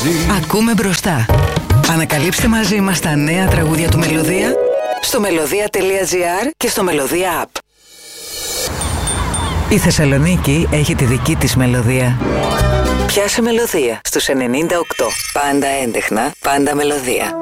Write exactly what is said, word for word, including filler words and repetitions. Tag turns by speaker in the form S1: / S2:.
S1: μαζί.
S2: Ακούμε μπροστά. Ανακαλύψτε μαζί μας τα νέα τραγούδια του Μελωδία στο μελωδία τελεία τζι άρ και στο Μελωδία App. Η Θεσσαλονίκη έχει τη δική της μελωδία. Πιάσε Μελωδία στους ενενήντα οκτώ. Πάντα έντεχνα, πάντα Μελωδία.